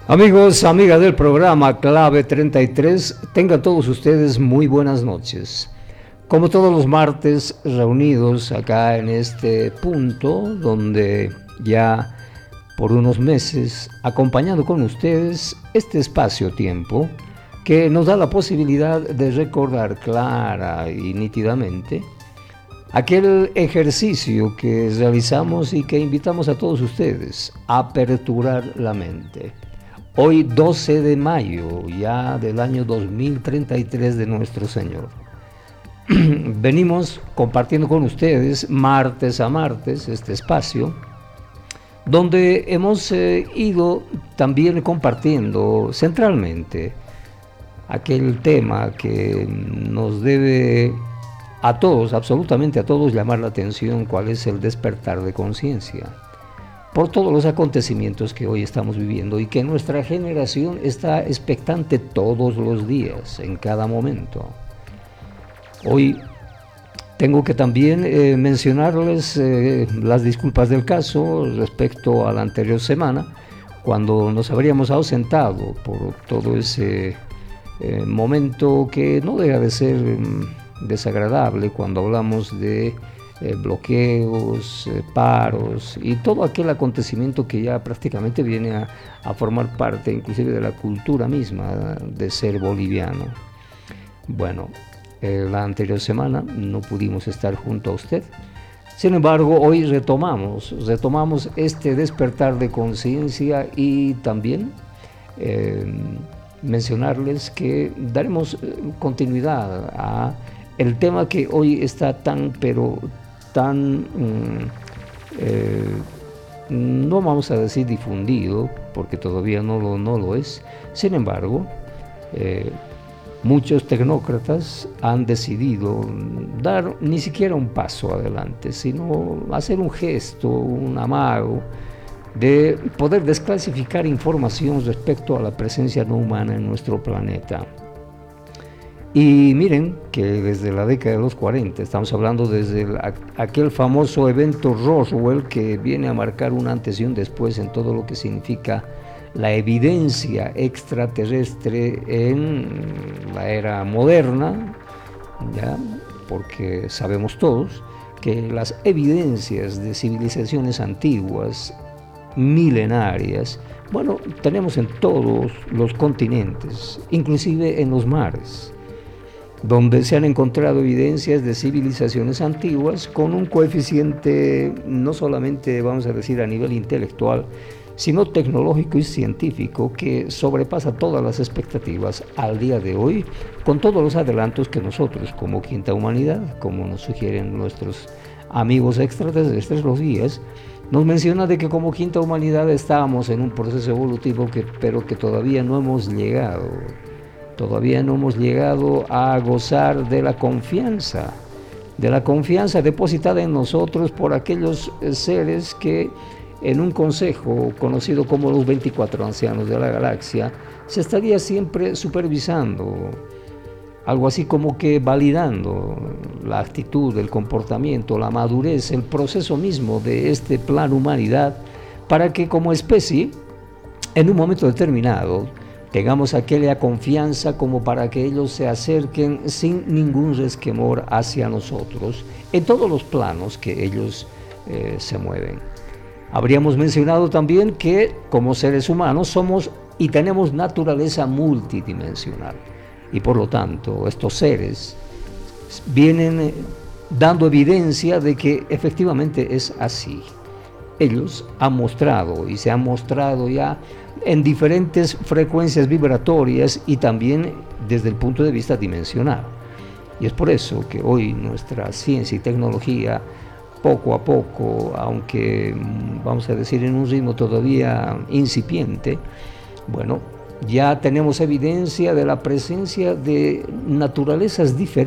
Amigos, amigas del programa Clave 33, tengan todos ustedes muy buenas noches. Como todos los martes, reunidos acá en este punto, donde ya por unos meses, acompañando con ustedes este espacio-tiempo, que nos da la posibilidad de recordar clara y nítidamente aquel ejercicio que realizamos y que invitamos a todos ustedes a aperturar la mente. Hoy 12 de mayo ya del año 2033 de nuestro Señor. Venimos compartiendo con ustedes martes a martes este espacio donde hemos ido también compartiendo centralmente aquel tema que nos debe a todos, absolutamente a todos, llamar la atención, cuál es el despertar de conciencia por todos los acontecimientos que hoy estamos viviendo y que nuestra generación está expectante todos los días, en cada momento. Hoy tengo que también mencionarles las disculpas del caso respecto a la anterior semana, cuando nos habríamos ausentado por todo ese momento que no deja de ser desagradable cuando hablamos de bloqueos, paros y todo aquel acontecimiento que ya prácticamente viene a formar parte inclusive de la cultura misma de ser boliviano. Bueno, la anterior semana no pudimos estar junto a usted. Sin embargo, hoy retomamos este despertar de conciencia y también mencionarles que daremos continuidad a el tema que hoy está tan no vamos a decir difundido, porque todavía no lo es. Sin embargo, muchos tecnócratas han decidido dar ni siquiera un paso adelante, sino hacer un gesto, un amago de poder desclasificar información respecto a la presencia no humana en nuestro planeta. Y miren que desde la década de los 40, estamos hablando desde aquel famoso evento Roswell que viene a marcar un antes y un después en todo lo que significa la evidencia extraterrestre en la era moderna, ¿ya? Porque sabemos todos que las evidencias de civilizaciones antiguas, milenarias, bueno, tenemos en todos los continentes, inclusive en los mares, donde se han encontrado evidencias de civilizaciones antiguas con un coeficiente no solamente, vamos a decir, a nivel intelectual, sino tecnológico y científico, que sobrepasa todas las expectativas al día de hoy, con todos los adelantos que nosotros, como Quinta Humanidad, como nos sugieren nuestros amigos extraterrestres los guías, nos menciona de que como Quinta Humanidad estábamos en un proceso evolutivo pero que todavía no hemos llegado a gozar de la confianza depositada en nosotros por aquellos seres que en un consejo conocido como los 24 ancianos de la galaxia se estaría siempre supervisando, algo así como que validando la actitud, el comportamiento, la madurez, el proceso mismo de este plan humanidad, para que como especie, en un momento determinado, tengamos aquella confianza como para que ellos se acerquen sin ningún resquemor hacia nosotros, en todos los planos que ellos se mueven. Habríamos mencionado también que como seres humanos somos y tenemos naturaleza multidimensional. Y por lo tanto, estos seres vienen dando evidencia de que efectivamente es así. Ellos han mostrado y se han mostrado ya en diferentes frecuencias vibratorias y también desde el punto de vista dimensional. Y es por eso que hoy nuestra ciencia y tecnología, poco a poco, aunque vamos a decir en un ritmo todavía incipiente, bueno, ya tenemos evidencia de la presencia de naturalezas diferentes